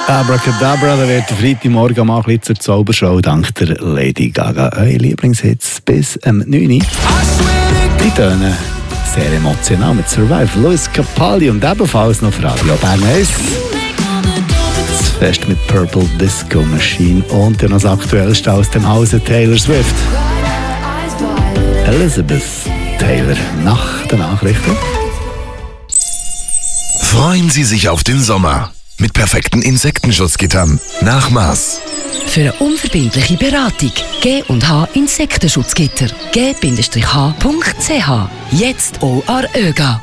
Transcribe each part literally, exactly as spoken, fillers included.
Abracadabra, da wird der Freitagmorgen mal ein bisschen zur Zaubershow dank der Lady Gaga. Eure Lieblingshits bis am neun Uhr. Die tönen sehr emotional mit Survive. Luis Capaldi und ebenfalls noch für Radio Bern eins. Das Fest mit Purple Disco Machine und dann noch das Aktuellste aus dem Hause Taylor Swift. Elizabeth Taylor nach der Nachrichten. Freuen Sie sich auf den Sommer mit perfekten Insektenschutzgittern nach Maß. Für eine unverbindliche Beratung G und H Insektenschutzgitter. G H Punkt C H. Jetzt auch an ÖGA.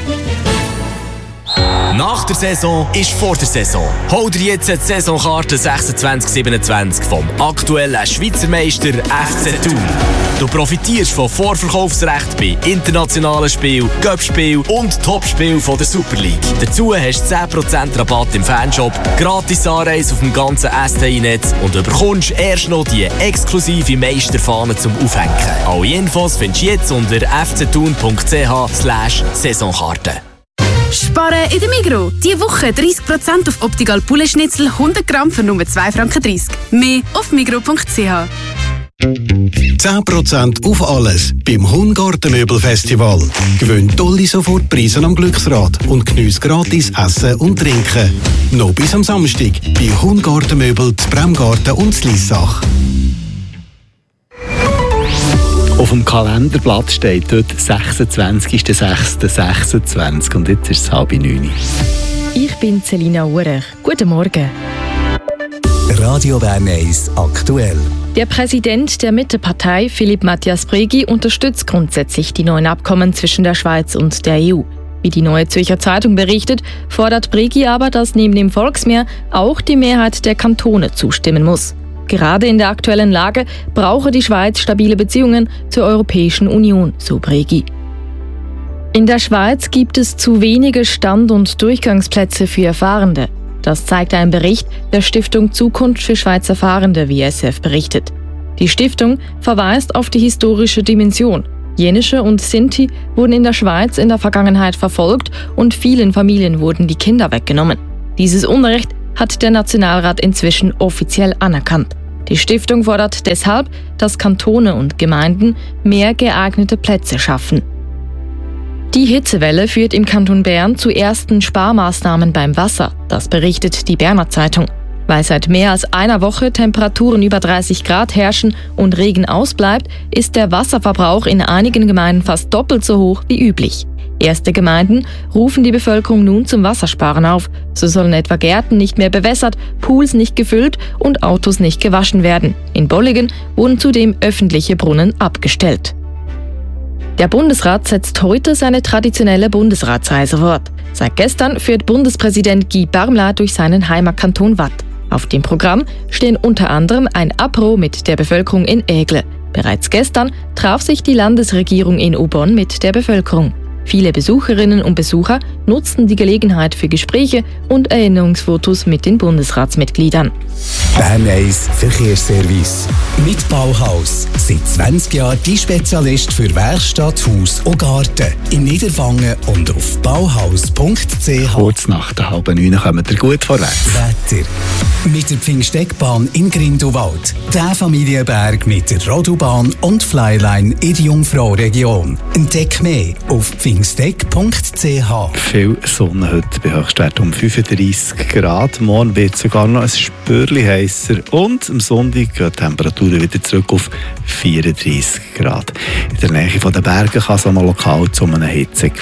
Nach der Saison ist vor der Saison. Hol dir jetzt die Saisonkarte sechsundzwanzig siebenundzwanzig vom aktuellen Schweizer Meister F C Thun. Du profitierst von Vorverkaufsrecht bei internationalen Spielen, Cup-Spielen und Topspielen von der Super League. Dazu hast du zehn Prozent Rabatt im Fanshop, gratis Anreise auf dem ganzen S T I-Netz und bekommst erst noch die exklusive Meisterfahne zum Aufhängen. Alle Infos findest du jetzt unter f c thun punkt c h slash Saisonkarte. Sparen in der Migros. Diese Woche dreißig Prozent auf Optical Poulet-Schnitzel hundert Gramm für nur zwei Franken dreißig. Mehr auf migros punkt c h. zehn Prozent auf alles beim Hungartenmöbelfestival. Gewinn tolle Sofortpreise am Glücksrad und geniesse gratis Essen und Trinken. Noch bis am Samstag bei Hungartenmöbel, Bremgarten und Lissach. Auf dem Kalenderblatt steht dort sechsundzwanzigster sechster sechsundzwanzig und jetzt ist es halb neun. Ich bin Selina Urech. Guten Morgen. Radio Bern eins aktuell. Der Präsident der Mittepartei, Philippe Matthias Bregi, unterstützt grundsätzlich die neuen Abkommen zwischen der Schweiz und der E U. Wie die Neue Zürcher Zeitung berichtet, fordert Bregi aber, dass neben dem Volksmehr auch die Mehrheit der Kantone zustimmen muss. Gerade in der aktuellen Lage brauche die Schweiz stabile Beziehungen zur Europäischen Union, so Bregi. In der Schweiz gibt es zu wenige Stand- und Durchgangsplätze für Fahrende. Das zeigt ein Bericht der Stiftung Zukunft für Schweizer Fahrende, wie S F berichtet. Die Stiftung verweist auf die historische Dimension. Jenische und Sinti wurden in der Schweiz in der Vergangenheit verfolgt und vielen Familien wurden die Kinder weggenommen. Dieses Unrecht hat der Nationalrat inzwischen offiziell anerkannt. Die Stiftung fordert deshalb, dass Kantone und Gemeinden mehr geeignete Plätze schaffen. Die Hitzewelle führt im Kanton Bern zu ersten Sparmaßnahmen beim Wasser. Das berichtet die Berner Zeitung. Weil seit mehr als einer Woche Temperaturen über dreißig Grad herrschen und Regen ausbleibt, ist der Wasserverbrauch in einigen Gemeinden fast doppelt so hoch wie üblich. Erste Gemeinden rufen die Bevölkerung nun zum Wassersparen auf. So sollen etwa Gärten nicht mehr bewässert, Pools nicht gefüllt und Autos nicht gewaschen werden. In Bolligen wurden zudem öffentliche Brunnen abgestellt. Der Bundesrat setzt heute seine traditionelle Bundesratsreise fort. Seit gestern führt Bundespräsident Guy Parmelin durch seinen Heimatkanton Waadt. Auf dem Programm stehen unter anderem ein Apéro mit der Bevölkerung in Aigle. Bereits gestern traf sich die Landesregierung in Aubonne mit der Bevölkerung. Viele Besucherinnen und Besucher nutzten die Gelegenheit für Gespräche und Erinnerungsfotos mit den Bundesratsmitgliedern. Bern eins Verkehrsservice. Mit Bauhaus. Seit zwanzig Jahren die Spezialist für Werkstatt, Haus und Garten. In Niederwangen und auf bauhaus punkt c h. Kurz nach der halben neun kommt ihr gut vorwärts. Wetter. Mit der Pfingsteckbahn in Grindelwald. Der Familienberg mit der Rodobahn und Flyline in die Jungfrau-Region. Entdeck mehr auf pfingsteck punkt c h. Viel Sonne heute bei Höchstwert um fünfunddreissig Grad. Morgen wird es sogar noch ein Spürchen heißer und am Sonntag gehen die Temperaturen wieder zurück auf vierunddreissig Grad. In der Nähe der Berge kann es auch mal lokal zu einem Hitze